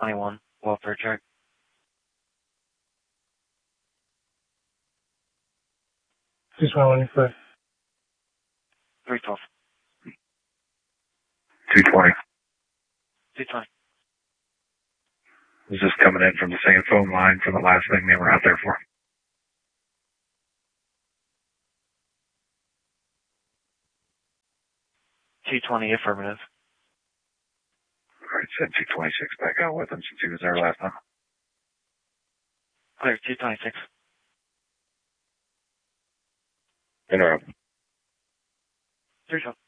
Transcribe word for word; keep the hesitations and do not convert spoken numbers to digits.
twenty-one, welfare check. two twenty-one, you clear. three twelve. two twenty. two twenty. Is this coming in from the same phone line from the last thing they were out there for? two twenty, affirmative. All right, send two twenty-six back out with him since he was there last time. Clear, two twenty-six. Interrupt. three twelve.